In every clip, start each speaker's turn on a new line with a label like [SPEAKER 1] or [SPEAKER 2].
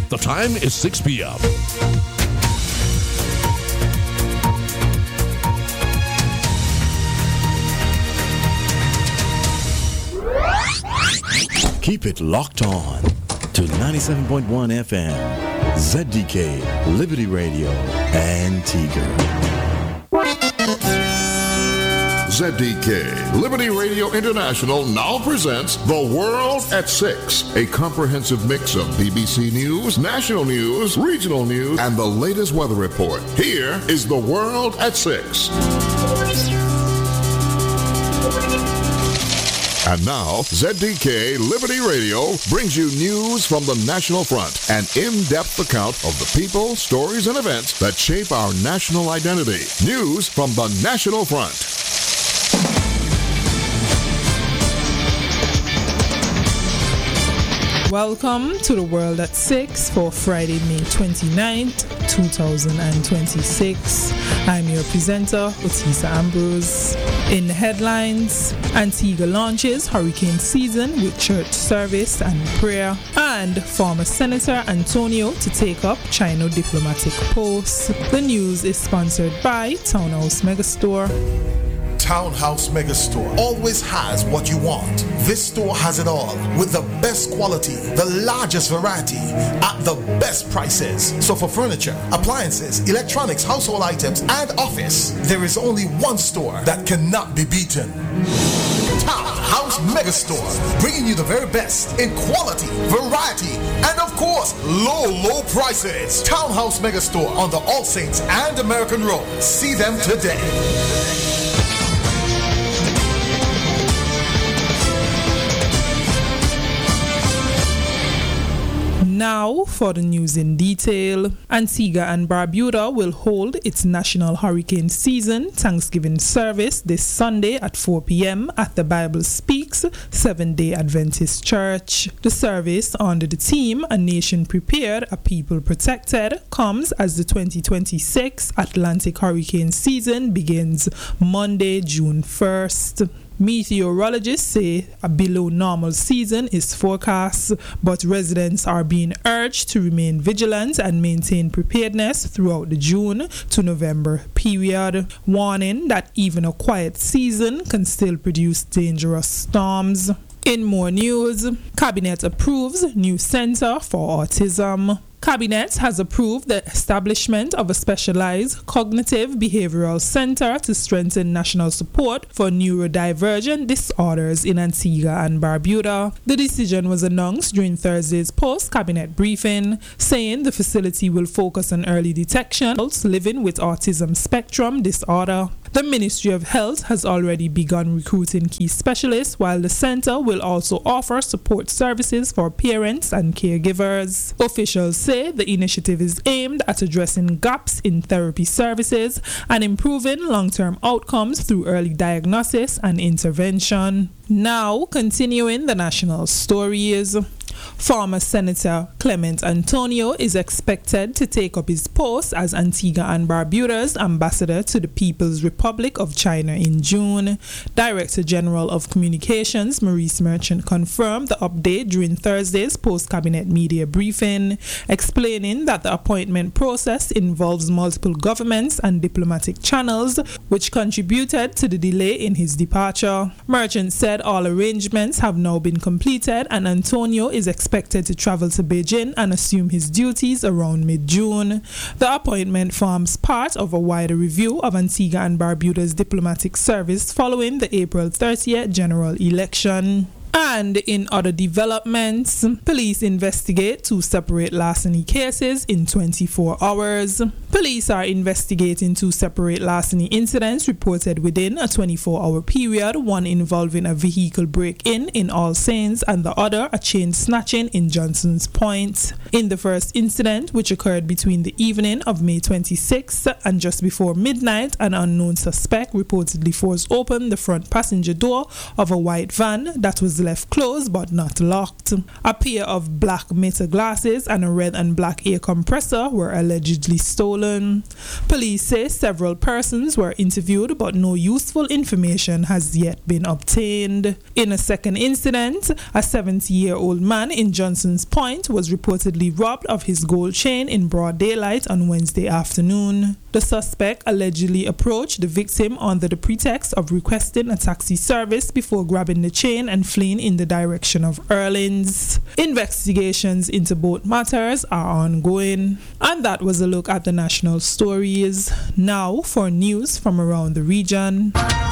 [SPEAKER 1] The time is 6 p.m.
[SPEAKER 2] Keep it locked on to 97.1 FM, ZDK, Liberty Radio, Antigua.
[SPEAKER 3] ZDK, Liberty Radio International now presents The World at 6, a comprehensive mix of BBC News, national news, regional news, and the latest weather report. Here is The World at 6. And now, ZDK Liberty Radio brings you news from the National Front, an in-depth account of the people, stories, and events that shape our national identity. News from the National Front.
[SPEAKER 4] Welcome to The World at 6 for Friday, May 29th, 2026. I'm your presenter, Otisa Ambrose. In the headlines, Antigua launches hurricane season with church service and prayer, and former Senator Antonio to take up China diplomatic post. The news is sponsored by Townhouse Megastore.
[SPEAKER 5] Townhouse Megastore always has what you want. This store has it all with the best quality, the largest variety at the best prices. So for furniture, appliances, electronics, household items, and office, there is only one store that cannot be beaten. Townhouse Megastore, bringing you the very best in quality, variety, and of course, low prices. Townhouse Megastore on the All Saints and American Road. See them today.
[SPEAKER 4] Now for the news in detail. Antigua and Barbuda will hold its National Hurricane Season Thanksgiving service this Sunday at 4 p.m. at the Bible Speaks Seventh-day Adventist Church. The service under the theme A Nation Prepared, a People Protected comes as the 2026 Atlantic hurricane season begins Monday, June 1st. Meteorologists say a below normal season is forecast, but residents are being urged to remain vigilant and maintain preparedness throughout the June to November period, warning that even a quiet season can still produce dangerous storms. In more news, Cabinet approves new Center for Autism. Cabinet has approved the establishment of a specialized cognitive behavioral center to strengthen national support for neurodivergent disorders in Antigua and Barbuda. The decision was announced during Thursday's post-cabinet briefing, saying the facility will focus on early detection of adults living with autism spectrum disorder. The Ministry of Health has already begun recruiting key specialists, while the center will also offer support services for parents and caregivers. Officials say the initiative is aimed at addressing gaps in therapy services and improving long-term outcomes through early diagnosis and intervention. Now, continuing the national stories. Former Senator Clement Antonio is expected to take up his post as Antigua and Barbuda's ambassador to the People's Republic of China in June. Director General of Communications Maurice Merchant confirmed the update during Thursday's post-cabinet media briefing, explaining that the appointment process involves multiple governments and diplomatic channels, which contributed to the delay in his departure. Merchant said all arrangements have now been completed and Antonio is expected to travel to Beijing and assume his duties around mid-June. The appointment forms part of a wider review of Antigua and Barbuda's diplomatic service following the April 30th general election. And in other developments, police investigate 2 separate larceny cases in 24 hours. Police are investigating 2 separate larceny incidents reported within a 24-hour period, one involving a vehicle break-in in All Saints and the other a chain snatching in Johnson's Point. In the first incident, which occurred between the evening of May 26th and just before midnight, an unknown suspect reportedly forced open the front passenger door of a white van that was was left closed but not locked. A pair of black Meta glasses and a red and black air compressor were allegedly stolen. Police say several persons were interviewed but no useful information has yet been obtained. In a second incident, a 70-year-old man in Johnson's Point was reportedly robbed of his gold chain in broad daylight on Wednesday afternoon. The suspect allegedly approached the victim under the pretext of requesting a taxi service before grabbing the chain and fleeing in the direction of Erlins. Investigations into both matters are ongoing. And that was a look at the national stories. Now for news from around the region.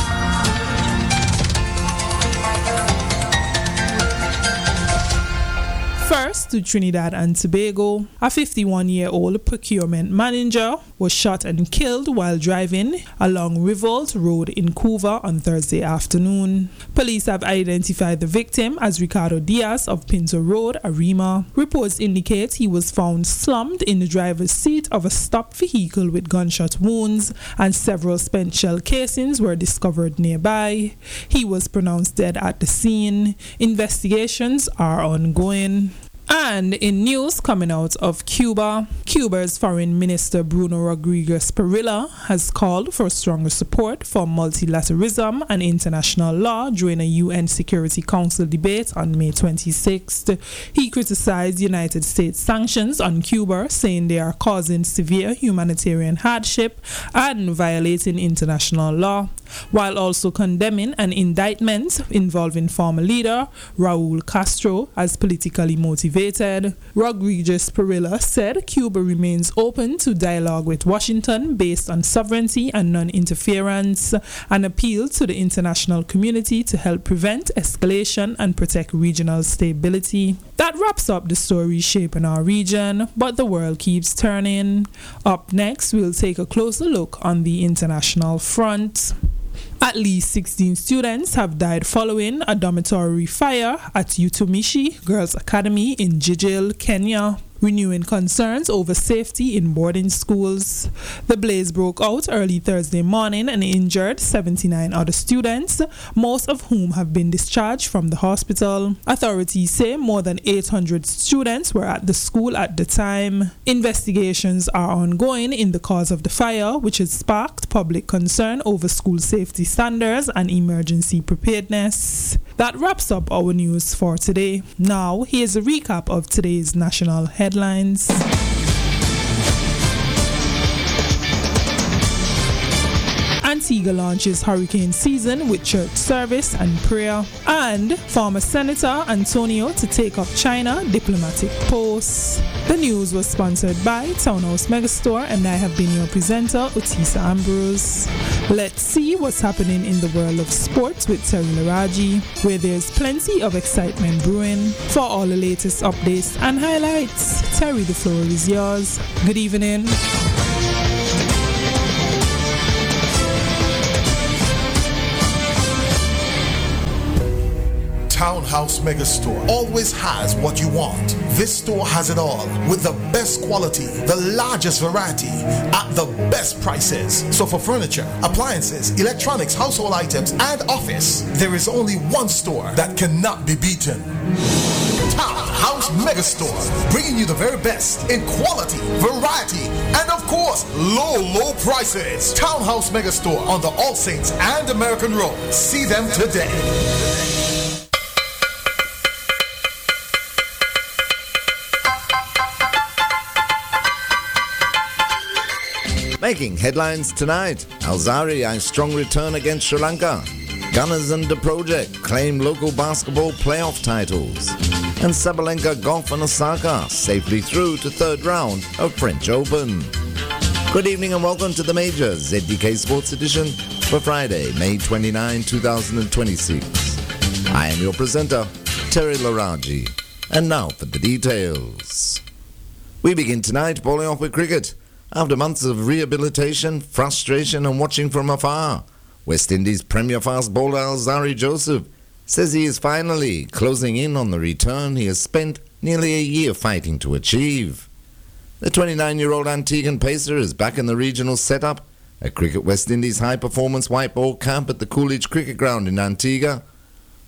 [SPEAKER 4] First to Trinidad and Tobago. A 51-year-old procurement manager was shot and killed while driving along Rivolt Road in Couva on Thursday afternoon. Police have identified the victim as Ricardo Diaz of Pinto Road, Arima. Reports indicate he was found slumped in the driver's seat of a stopped vehicle with gunshot wounds, and several spent shell casings were discovered nearby. He was pronounced dead at the scene. Investigations are ongoing. And in news coming out of Cuba, Cuba's Foreign Minister Bruno Rodriguez Parilla has called for stronger support for multilateralism and international law during a UN Security Council debate on May 26th. He criticized United States sanctions on Cuba, saying they are causing severe humanitarian hardship and violating international law, while also condemning an indictment involving former leader Raul Castro as politically motivated. Rodriguez Parilla said Cuba remains open to dialogue with Washington based on sovereignty and non-interference, and appealed to the international community to help prevent escalation and protect regional stability. That wraps up the story shaping our region, but the world keeps turning. Up next, we'll take a closer look on the international front. At least 16 students have died following a dormitory fire at Utumishi Girls Academy in Gilgil, Kenya, renewing concerns over safety in boarding schools. The blaze broke out early Thursday morning and injured 79 other students, most of whom have been discharged from the hospital. Authorities say more than 800 students were at the school at the time. Investigations are ongoing in the cause of the fire, which has sparked public concern over school safety standards and emergency preparedness. That wraps up our news for today. Now, here's a recap of today's national headlines. Antigua launches hurricane season with church service and prayer. And former Senator Antonio to take up China diplomatic posts. The news was sponsored by Townhouse Megastore, and I have been your presenter, Otisa Ambrose. Let's see what's happening in the world of sports with Terry Laraji, where there's plenty of excitement brewing. For all the latest updates and highlights, Terry, the floor is yours. Good evening.
[SPEAKER 5] Townhouse Megastore always has what you want. This store has it all with the best quality, the largest variety at the best prices. So for furniture, appliances, electronics, household items, and office, there is only one store that cannot be beaten. Townhouse Megastore, bringing you the very best in quality, variety, and of course, low prices. Townhouse Megastore on the All Saints and American Road. See them today.
[SPEAKER 1] Making headlines tonight, Alzari's strong return against Sri Lanka. Gunners and the Project claim local basketball playoff titles. And Sabalenka Golf and Osaka safely through to third round of French Open. Good evening and welcome to the major ZDK Sports Edition for Friday, May 29, 2026. I am your presenter, Terry Laraji. And now for the details. We begin tonight bowling off with cricket. After months of rehabilitation, frustration and watching from afar, West Indies Premier fast bowler Alzari Joseph says he is finally closing in on the return he has spent nearly a year fighting to achieve. The 29-year-old Antiguan pacer is back in the regional setup at Cricket West Indies high-performance white ball camp at the Coolidge Cricket Ground in Antigua,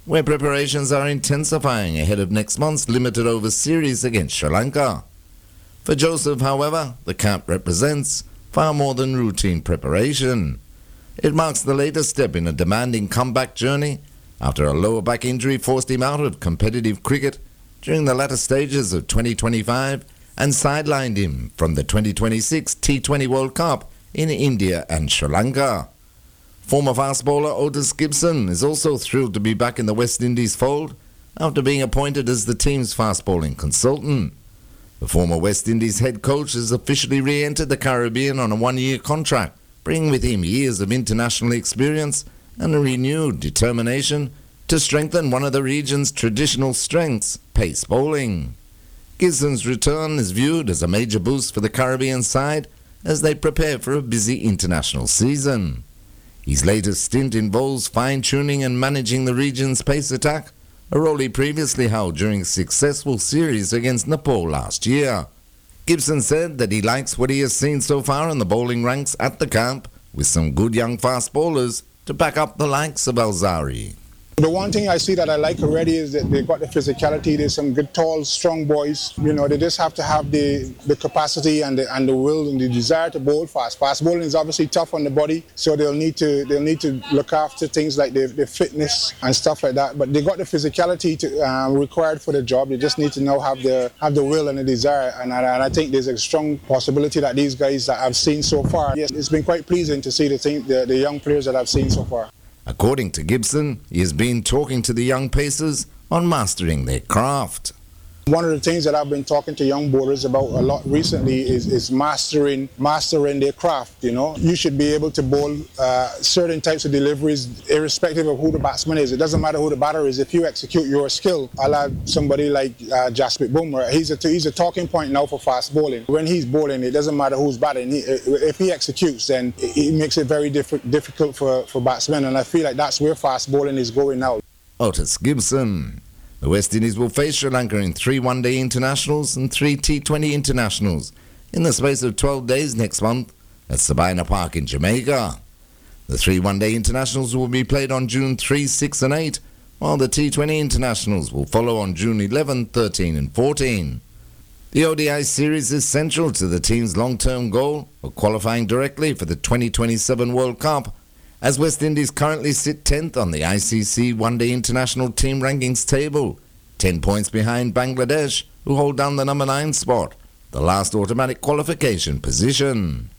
[SPEAKER 1] where preparations are intensifying ahead of next month's limited over series against Sri Lanka. For Joseph, however, the camp represents far more than routine preparation. It marks the latest step in a demanding comeback journey after a lower back injury forced him out of competitive cricket during the latter stages of 2025 and sidelined him from the 2026 T20 World Cup in India and Sri Lanka. Former fast bowler Otis Gibson is also thrilled to be back in the West Indies fold after being appointed as the team's fast bowling consultant. The former West Indies head coach has officially re-entered the Caribbean on a one-year contract, bringing with him years of international experience and a renewed determination to strengthen one of the region's traditional strengths, pace bowling. Gibson's return is viewed as a major boost for the Caribbean side as they prepare for a busy international season. His latest stint involves fine-tuning and managing the region's pace attack, a role he previously held during a successful series against Nepal last year. Gibson said that he likes what he has seen so far in the bowling ranks at the camp, with some good young fast bowlers to back up the likes of Alzari.
[SPEAKER 6] The one thing I see that I like already is that they've got the physicality. There's some good, tall, strong boys. You know, they just have to have the capacity and the will and the desire to bowl fast. Fast bowling is obviously tough on the body, so they'll need to look after things like their fitness and stuff like that. But they got the physicality required for the job. They just need to now have the will and the desire. And I think there's a strong possibility that these guys that I've seen so far, yes, it's been quite pleasing to see the young players that I've seen so far.
[SPEAKER 1] According to Gibson, he has been talking to the young pacers on mastering their craft.
[SPEAKER 6] One of the things that I've been talking to young bowlers about a lot recently is mastering their craft. You know, you should be able to bowl certain types of deliveries irrespective of who the batsman is. It doesn't matter who the batter is. If you execute your skill, I like somebody like Jasprit Bumrah. He's a talking point now for fast bowling. When he's bowling, it doesn't matter who's batting. If he executes, then it makes it very difficult for batsmen. And I feel like that's where fast bowling is going now.
[SPEAKER 1] Otis Gibson. The West Indies will face Sri Lanka in 3 one-day internationals and 3 T20 internationals in the space of 12 days next month at Sabina Park in Jamaica. The 3 one-day internationals will be played on June 3, 6 and 8, while the T20 internationals will follow on June 11, 13 and 14. The ODI series is central to the team's long-term goal of qualifying directly for the 2027 World Cup, as West Indies currently sit 10th on the ICC One-Day International Team Rankings table, 10 points behind Bangladesh, who hold down the number 9 spot, the last automatic qualification position.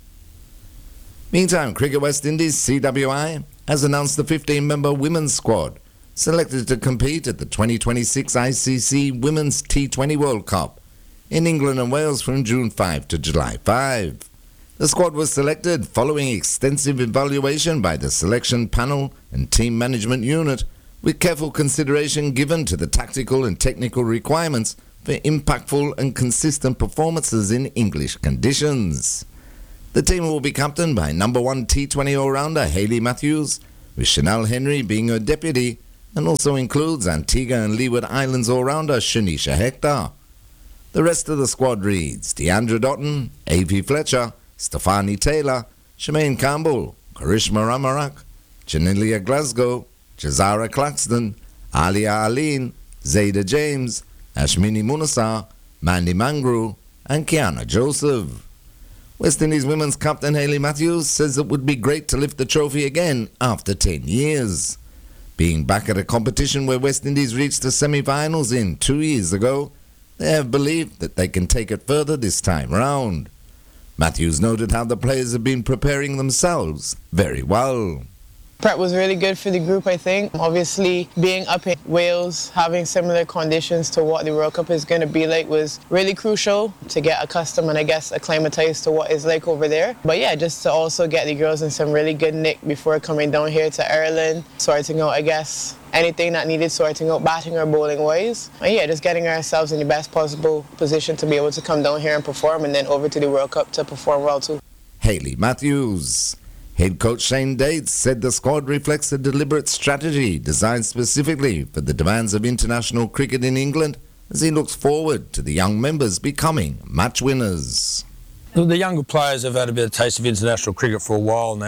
[SPEAKER 1] Meantime, Cricket West Indies CWI has announced the 15-member women's squad, selected to compete at the 2026 ICC Women's T20 World Cup in England and Wales from June 5 to July 5. The squad was selected following extensive evaluation by the selection panel and team management unit, with careful consideration given to the tactical and technical requirements for impactful and consistent performances in English conditions. The team will be captained by number 1 T20 all-rounder Hayley Matthews, with Chanel Henry being her deputy, and also includes Antigua and Leeward Islands all-rounder Shanisha Hector. The rest of the squad reads Deandra Dotton, A.V. Fletcher, Stefani Taylor, Shemaine Campbell, Karishma Ramarak, Janilia Glasgow, Jazara Claxton, Alia Aline, Zayda James, Ashmini Munasar, Mandy Mangru, and Kiana Joseph. West Indies women's captain Hayley Matthews says it would be great to lift the trophy again after 10 years. Being back at a competition where West Indies reached the semi-finals in 2 years ago, they have believed that they can take it further this time round. Matthews noted how the players have been preparing themselves very well.
[SPEAKER 7] Prep was really good for the group, I think. Obviously, being up in Wales, having similar conditions to what the World Cup is going to be like was really crucial to get accustomed and I guess acclimatized to what it's like over there. But yeah, just to also get the girls in some really good nick before coming down here to Ireland, sorting out, I guess, anything that needed sorting out batting or bowling wise. And yeah, just getting ourselves in the best possible position to be able to come down here and perform and then over to the World Cup to perform well too.
[SPEAKER 1] Hayley Matthews. Head coach Shane Dates said the squad reflects a deliberate strategy designed specifically for the demands of international cricket in England as he looks forward to the young members becoming match winners.
[SPEAKER 8] The younger players have had a bit of taste of international cricket for a while now.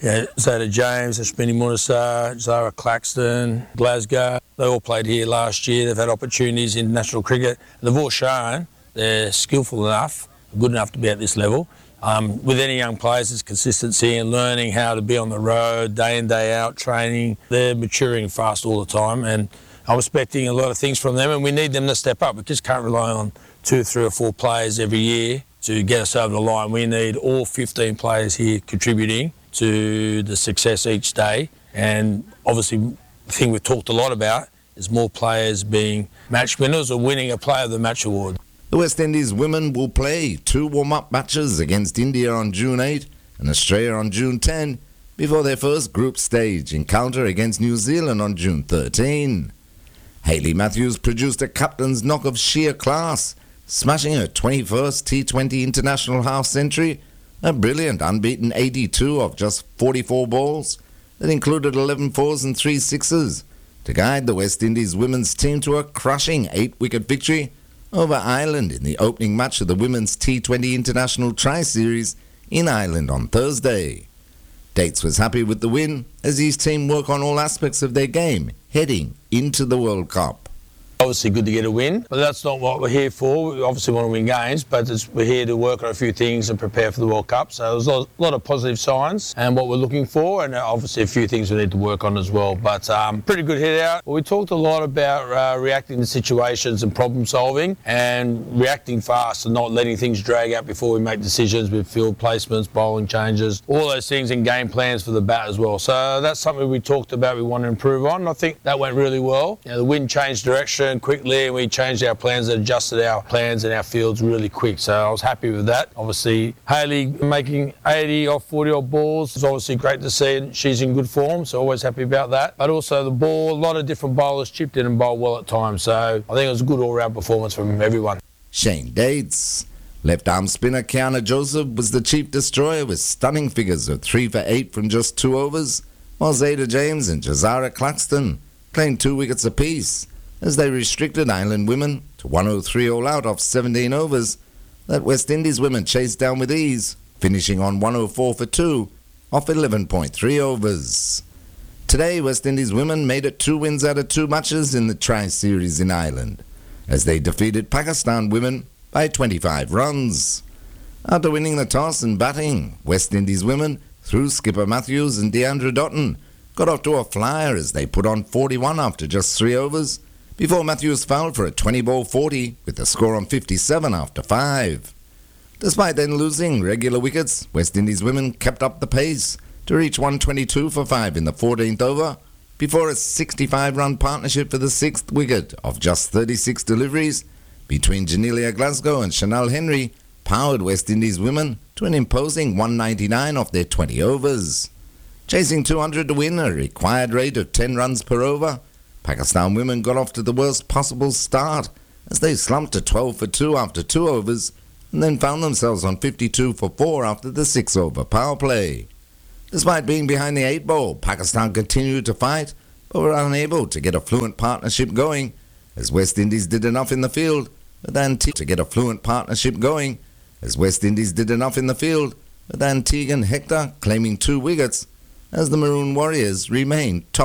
[SPEAKER 8] Zeta James, Ashmini Munasar, Zara Claxton, Glasgow, they all played here last year. They've had opportunities in international cricket. They've all shown they're skillful enough, good enough to be at this level. With any young players, it's consistency and learning how to be on the road, day in, day out, training. They're maturing fast all the time, and I'm expecting a lot of things from them, and we need them to step up. We just can't rely on 2, 3 or 4 players every year to get us over the line. We need all 15 players here contributing to the success each day, and obviously the thing we've talked a lot about is more players being match winners or winning a Player of the Match award.
[SPEAKER 1] The West Indies women will play 2 warm-up matches against India on June 8 and Australia on June 10 before their first group stage encounter against New Zealand on June 13. Hayley Matthews produced a captain's knock of sheer class, smashing her 21st T20 international half-century, a brilliant unbeaten 82 off just 44 balls that included 11 fours and 3 sixes to guide the West Indies women's team to a crushing 8-wicket victory over Ireland in the opening match of the Women's T20 International Tri-Series in Ireland on Thursday. Dates was happy with the win as his team work on all aspects of their game heading into the World Cup.
[SPEAKER 8] Obviously good to get a win, but that's not what we're here for. We obviously want to win games, but we're here to work on a few things and prepare for the World Cup. So there's a lot of positive signs and what we're looking for, and obviously a few things we need to work on as well. But pretty good hit out. We talked a lot about reacting to situations and problem solving and reacting fast and not letting things drag out before we make decisions with field placements, bowling changes, all those things, and game plans for the bat as well. So that's something we talked about we want to improve on. I think that went really well. The wind changed direction quickly, and we changed our plans and adjusted our plans and our fields really quick. So I was happy with that. Obviously, Hayley making 80 off 40 odd balls is obviously great to see, and she's in good form, so always happy about that. But also the ball, a lot of different bowlers chipped in and bowled well at times. So I think it was a good all-round performance from everyone.
[SPEAKER 1] Shane Dates. Left-arm spinner Kiana Joseph was the chief destroyer with stunning figures of 3 for 8 from just 2 overs, while Zeta James and Jazara Claxton claimed 2 wickets apiece, as they restricted Ireland women to 103 all out off 17 overs that West Indies women chased down with ease, finishing on 104 for 2 off 11.3 overs. Today, West Indies women made it 2 wins out of 2 matches in the Tri-Series in Ireland, as they defeated Pakistan women by 25 runs. After winning the toss and batting, West Indies women, through skipper Matthews and Deandra Dotton, got off to a flyer as they put on 41 after just 3 overs, before Matthews fouled for a 20-ball 40 with the score on 57 after 5. Despite then losing regular wickets, West Indies women kept up the pace to reach 122 for 5 in the 14th over, before a 65-run partnership for the 6th wicket of just 36 deliveries between Janelia Glasgow and Chanel Henry powered West Indies women to an imposing 199 off their 20 overs. Chasing 200 to win a required rate of 10 runs per over, Pakistan women got off to the worst possible start as they slumped to 12 for 2 after 2 overs and then found themselves on 52 for 4 after the 6-over power play. Despite being behind the 8 ball, Pakistan continued to fight but were unable to get a fluent partnership going as West Indies did enough in the field with Antigua claiming 2 wickets as the Maroon Warriors remained top.